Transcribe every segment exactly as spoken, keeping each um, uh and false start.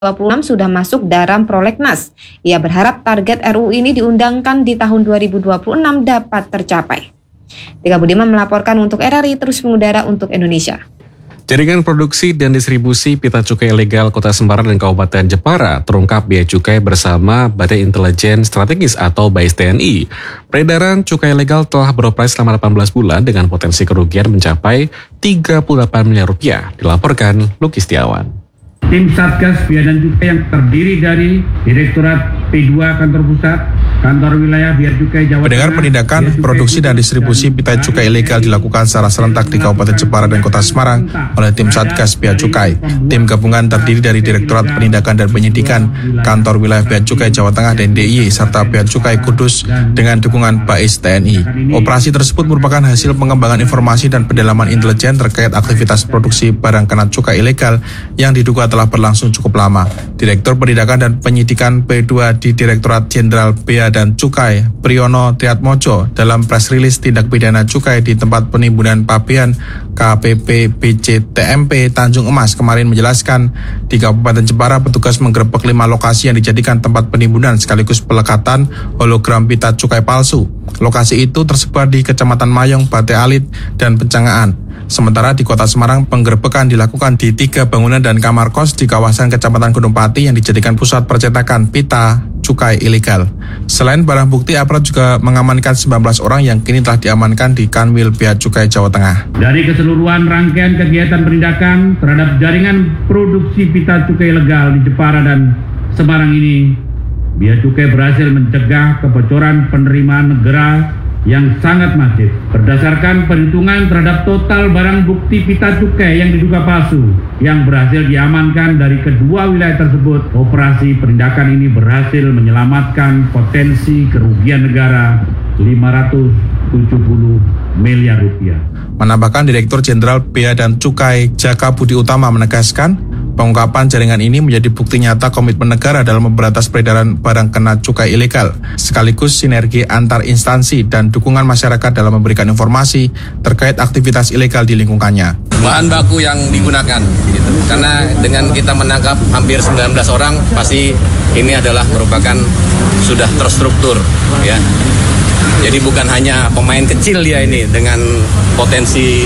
dua puluh enam sudah masuk dalam prolegnas. Ia berharap target R U U ini diundangkan di tahun dua ribu dua puluh enam dapat tercapai. Tika Budiman melaporkan untuk R R I Terus Mengudara untuk Indonesia. Jaringan produksi dan distribusi pita cukai ilegal Kota Semarang dan Kabupaten Jepara terungkap Bea Cukai bersama Badan Intelijen Strategis atau B I S T N I. Peredaran cukai ilegal telah beroperasi selama delapan belas bulan dengan potensi kerugian mencapai tiga puluh delapan miliar rupiah, dilaporkan Luki Setiawan. Tim Satgas Bea dan Cukai yang terdiri dari Direktorat P dua Kantor Pusat, Kantor Wilayah Bea Cukai Jawa Tengah. Pendengar, penindakan, produksi dan distribusi pita cukai ilegal dilakukan secara serentak di Kabupaten Jepara dan Kota Semarang oleh tim Satgas Bea Cukai. Tim gabungan terdiri dari Direktorat Penindakan dan Penyidikan, Kantor Wilayah Bea Cukai Jawa Tengah dan D I Y serta Bea Cukai Kudus dengan dukungan B I S T N I. Operasi tersebut merupakan hasil pengembangan informasi dan pendalaman intelijen terkait aktivitas produksi barang kena cukai ilegal yang diduga telah berlangsung cukup lama. Direktur Penindakan dan Penyidikan P dua di Direktorat Jenderal Bea dan Cukai, Priyono Triatmojo, dalam press release tindak pidana cukai di tempat penimbunan pabean K P P B C T M P Tanjung Emas kemarin menjelaskan, di Kabupaten Jepara petugas menggerebek lima lokasi yang dijadikan tempat penimbunan sekaligus pelekatan hologram pita cukai palsu. Lokasi itu tersebar di Kecamatan Mayong, Bate Alit, dan Pencangaan. Sementara di Kota Semarang, penggerebekan dilakukan di tiga bangunan dan kamar kos di kawasan Kecamatan Gunung Pati yang dijadikan pusat percetakan pita cukai ilegal. Selain barang bukti, aparat juga mengamankan sembilan belas orang yang kini telah diamankan di Kanwil Bea Cukai Jawa Tengah. Dari keseluruhan rangkaian kegiatan penindakan terhadap jaringan produksi pita cukai ilegal di Jepara dan Semarang ini, Bea Cukai berhasil mencegah kebocoran penerimaan negara yang sangat masif. Berdasarkan perhitungan terhadap total barang bukti pita cukai yang diduga palsu yang berhasil diamankan dari kedua wilayah tersebut, operasi penindakan ini berhasil menyelamatkan potensi kerugian negara lima ratus tujuh puluh miliar rupiah. Menambahkan, Direktur Jenderal Bea dan Cukai Jaka Budi Utama menegaskan, pengungkapan jaringan ini menjadi bukti nyata komitmen negara dalam memberantas peredaran barang kena cukai ilegal, sekaligus sinergi antar instansi dan dukungan masyarakat dalam memberikan informasi terkait aktivitas ilegal di lingkungannya. Bahan baku yang digunakan, gitu. Karena dengan kita menangkap hampir sembilan belas orang, pasti ini adalah merupakan sudah terstruktur, ya. Jadi bukan hanya pemain kecil dia ini dengan potensi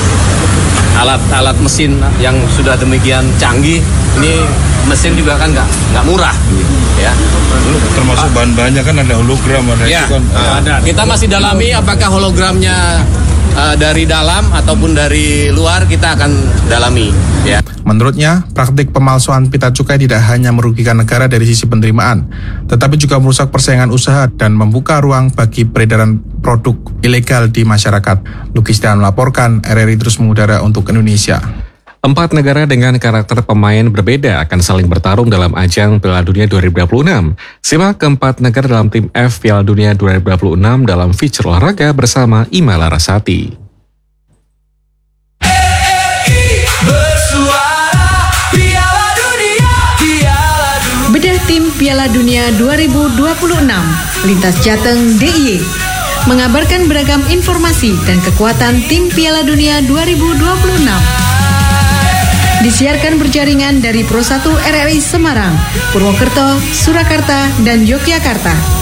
alat-alat mesin yang sudah demikian canggih. Ini mesin juga kan nggak nggak murah, ya. Termasuk bahan-bahannya kan ada hologram, ada ya, itu kan. Uh, ada. Kita masih dalami apakah hologramnya uh, dari dalam ataupun dari luar, kita akan dalami, ya. Menurutnya, praktik pemalsuan pita cukai tidak hanya merugikan negara dari sisi penerimaan, tetapi juga merusak persaingan usaha dan membuka ruang bagi peredaran produk ilegal di masyarakat. Luki Setiawan melaporkan, R R I Terus Mengudara untuk Indonesia. Empat negara dengan karakter pemain berbeda akan saling bertarung dalam ajang Piala Dunia dua ribu dua puluh enam. Simak keempat negara dalam tim F Piala Dunia dua ribu dua puluh enam dalam feature olahraga bersama Ima Larasati. Bedah tim Piala Dunia dua ribu dua puluh enam, Lintas Jateng D I Y mengabarkan beragam informasi dan kekuatan tim Piala Dunia dua ribu dua puluh enam. Disiarkan berjaringan dari Pro satu R R I Semarang, Purwokerto, Surakarta, dan Yogyakarta.